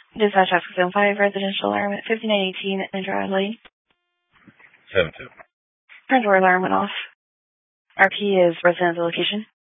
Dispatch Task Zone 5, residential alarm at 5918 Andromeda Lane. 7-2. Front door alarm went off. RP is resident of the location.